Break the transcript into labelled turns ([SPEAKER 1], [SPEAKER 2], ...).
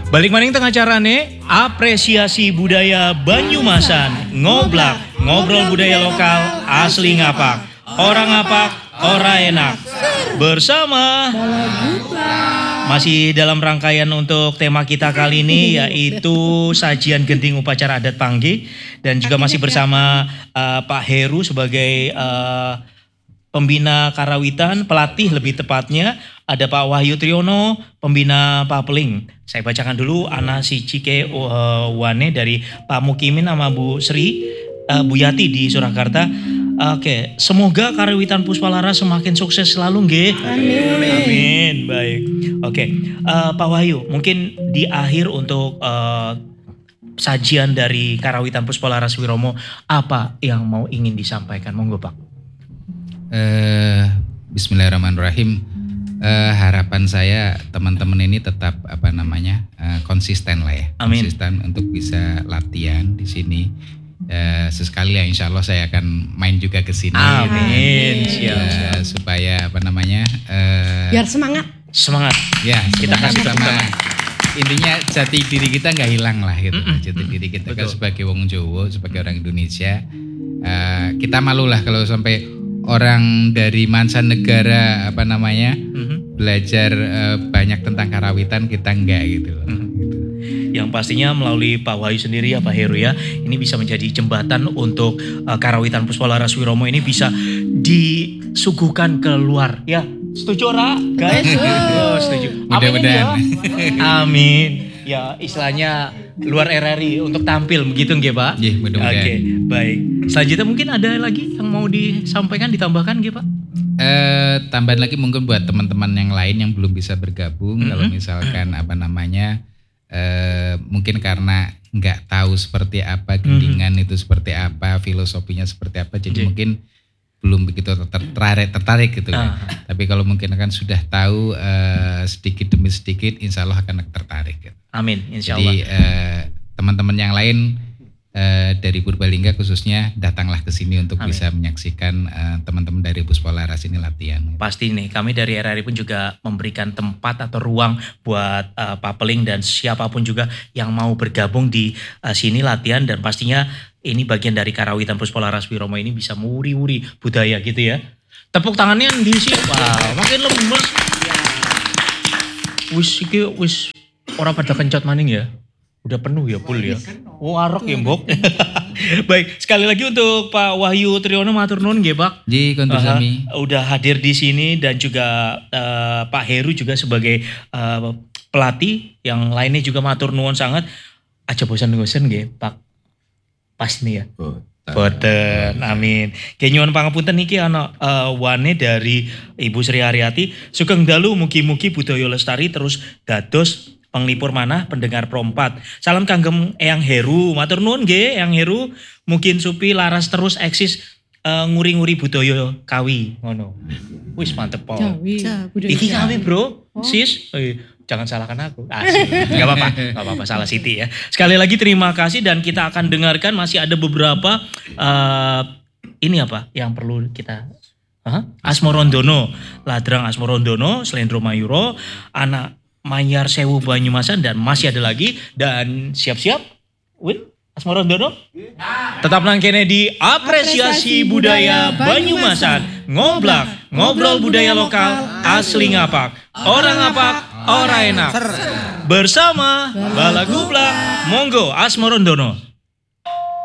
[SPEAKER 1] Balik maning tengah carane apresiasi budaya Banyumasan, ngoblak, ngobrol budaya lokal, asli ngapak, orang ngapak, ora enak. Bersama masih dalam rangkaian untuk tema kita kali ini yaitu sajian genting upacara adat Panggi, dan juga masih bersama Pak Heru sebagai pembina karawitan, pelatih lebih tepatnya. Ada Pak Wahyu Triyono, pembina Papeling. Saya bacakan dulu Ana Sicike Wane dari Pak Mukimin sama Bu Sri, Bu Yati di Surakarta. Oke, semoga karawitan Puspalaras semakin sukses selalu, nggih.
[SPEAKER 2] Amin.
[SPEAKER 1] Amin. Baik. Oke, Pak Wahyu, mungkin di akhir untuk sajian dari karawitan Puspalaras Wiromo, apa yang mau ingin disampaikan? Monggo, Pak.
[SPEAKER 3] Bismillahirrahmanirrahim. Harapan saya teman-teman ini tetap konsisten lah ya.
[SPEAKER 1] Amin.
[SPEAKER 3] Konsisten untuk bisa latihan di sini. Sesekali ya insya Allah saya akan main juga ke sini.
[SPEAKER 1] Amin. Siap.
[SPEAKER 3] Supaya
[SPEAKER 2] biar semangat.
[SPEAKER 1] Semangat.
[SPEAKER 3] Ya,
[SPEAKER 1] Kita kasih tepuk
[SPEAKER 3] sama.
[SPEAKER 1] tangan.
[SPEAKER 3] Intinya jati diri kita nggak hilang lah gitu. Jati diri kita kan
[SPEAKER 1] Betul.
[SPEAKER 3] sebagai wong Jawa, sebagai orang Indonesia, kita malu lah kalau sampai orang dari mancanegara belajar banyak tentang karawitan, kita enggak gitu.
[SPEAKER 1] Yang pastinya melalui Pak Wahyu sendiri ya Pak Heru ya, ini bisa menjadi jembatan untuk karawitan Puspalaras Wiromo ini bisa disuguhkan ke luar ya. Setuju ora guys? Oh, setuju.
[SPEAKER 3] Mudah-mudahan.
[SPEAKER 1] Amin ya. Amin. Ya istilahnya luar RRI untuk tampil begitu nggih Pak?
[SPEAKER 3] Iya, mudah-mudahan.
[SPEAKER 1] Oke, baik. Selanjutnya mungkin ada lagi yang mau disampaikan, ditambahkan nggih Pak?
[SPEAKER 3] Tambahan lagi mungkin buat teman-teman yang lain yang belum bisa bergabung, kalau misalkan mungkin karena nggak tahu seperti apa gendingan itu seperti apa, filosofinya seperti apa, jadi mungkin belum begitu tertarik gitu kan. Tapi kalau mungkin akan sudah tahu sedikit demi sedikit, insya Allah akan tertarik. Gitu.
[SPEAKER 1] Amin, insya Allah.
[SPEAKER 3] Jadi teman-teman yang lain dari Purbalingga khususnya datanglah ke sini untuk bisa menyaksikan teman-teman dari Puspalaras ini latihan.
[SPEAKER 1] Pasti nih, kami dari RRI pun juga memberikan tempat atau ruang buat Papeling dan siapapun juga yang mau bergabung di sini latihan, dan pastinya ini bagian dari karawitan Puspalaras Wiromo ini bisa mewuri-wuri budaya gitu ya. Tepuk tangannya di sini. Wah, makin lemes. Wis orang pada kencot maning ya. Udah penuh ya full ya. Oh arok ya Mbok. Baik, sekali lagi untuk Pak Wahyu Triyono matur nuwun nggih Pak.
[SPEAKER 3] Ji kontur sami.
[SPEAKER 1] Udah hadir di sini, dan juga Pak Heru juga sebagai pelatih, yang lainnya juga matur nuwun sangat. Aja bosan-bosan nggih Pak. Pas nih ya. Boten, amin. Kenyuwun pangapunten niki ana wane dari Ibu Sri Haryati. Sugeng dalu mugi-mugi budaya lestari terus dados penglipur manah pendengar Pro4. Salam kanggem Eyang Heru. Matur nuwun nggih Eyang Heru. Mungkin supi laras terus eksis nguri-nguri budaya Kawi ngono. Wis mantep po. Iki Kawi, Bro. Sis. Jangan salahkan aku. Asik. Gak apa-apa, salah Siti ya. Sekali lagi terima kasih, dan kita akan dengarkan masih ada beberapa ini apa yang perlu kita Asmorondono, Ladrang Asmorondono, Slendro Mayuro, anak Manyar Sewu Banyumasan, dan masih ada lagi. Dan siap-siap Win Asmorondono. Tetap nang kene di apresiasi budaya Banyumasan, ngoblak, ngobrol budaya lokal, asli ngapak, orang ngapak, ora enak. Bersama Balagublak, monggo Asmorondono.